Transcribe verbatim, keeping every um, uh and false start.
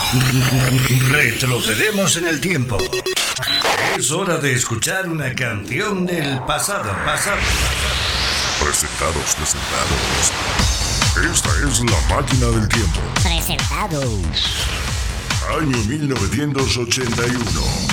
Retrocedemos en el tiempo. Es hora de escuchar una canción del pasado, pasado. Presentados, presentados. Esta es la máquina del tiempo. Presentados. Año mil novecientos ochenta y uno.